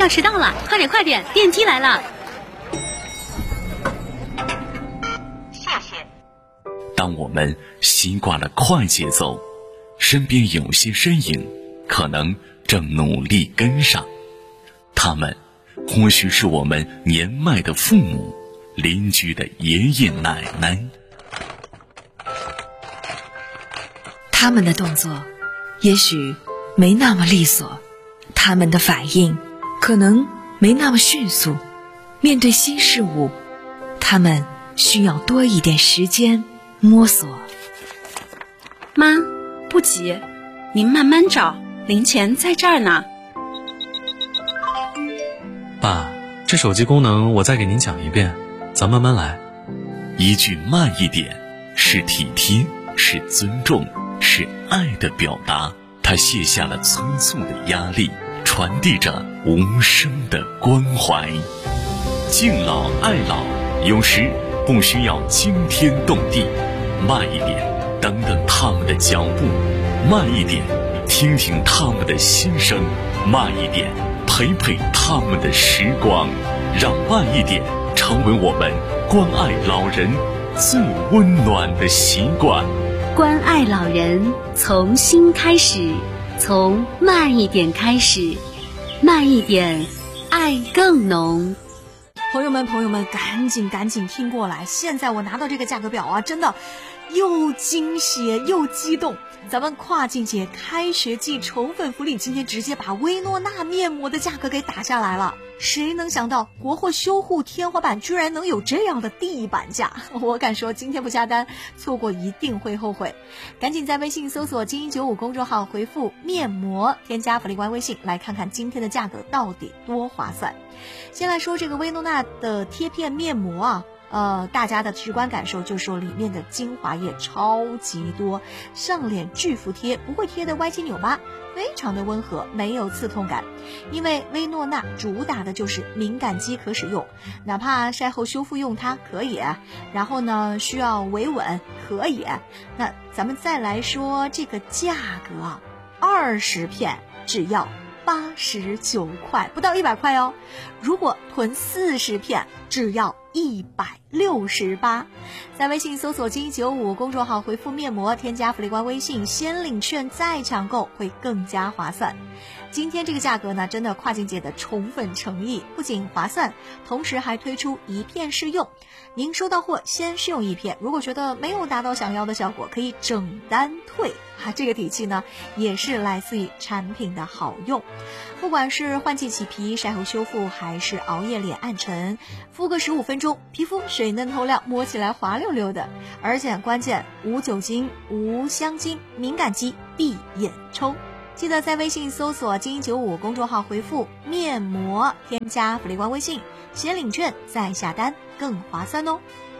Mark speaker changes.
Speaker 1: 要迟到了，快点，电梯来了。
Speaker 2: 谢谢。
Speaker 3: 当我们习惯了快节奏，身边有些身影可能正努力跟上，他们或许是我们年迈的父母、邻居的爷爷奶奶。
Speaker 4: 他们的动作也许没那么利索，他们的反应可能没那么迅速，面对新事物，他们需要多一点时间摸索。
Speaker 1: 妈，不急，您慢慢找，零钱在这儿呢。
Speaker 5: 爸，这手机功能我再给您讲一遍，咱慢慢来。
Speaker 3: 一句慢一点，是体贴，是尊重，是爱的表达。他卸下了催促的压力，传递着无声的关怀。敬老爱老，有时不需要惊天动地，慢一点，等等他们的脚步；慢一点，听听他们的心声；慢一点，陪陪他们的时光。让慢一点成为我们关爱老人最温暖的习惯。
Speaker 1: 关爱老人从心开始，从慢一点开始，慢一点，爱更浓。
Speaker 6: 朋友们，赶紧听过来！现在我拿到这个价格表啊，真的又惊喜又激动。咱们跨境节开学季宠粉福利，今天直接把薇诺娜面膜的价格给打下来了。谁能想到国货修护天花板居然能有这样的地板价？我敢说今天不下单，错过一定会后悔。赶紧在微信搜索精英95公众号，回复面膜，添加福利官微信，来看看今天的价格到底多划算。先来说这个薇诺娜的贴片面膜啊，大家的直观感受就是说里面的精华液超级多，上脸巨服贴，不会贴的歪七扭八，非常的温和，没有刺痛感。因为薇诺娜主打的就是敏感肌可使用，哪怕晒后修复用它可以，然后呢需要维稳可以。那咱们再来说这个价格，20片只要89块，不到100块哦。如果囤40片，只要168。在微信搜索精英95公众号，回复面膜，添加福利官微信，先领券再抢购，会更加划算。今天这个价格呢，真的跨境节的宠粉诚意，不仅划算，同时还推出一片试用。您收到货先试用1片，如果觉得没有达到想要的效果，可以整单退。这个底气呢，也是来自于产品的好用。不管是换季起皮、晒后修复，还是熬夜脸暗沉，敷个15分钟，皮肤水嫩透亮，摸起来滑溜溜的。而且关键无酒精、无香精，敏感肌闭眼冲。记得在微信搜索精英95公众号，回复面膜，添加福利官微信，先领券再下单，更划算哦。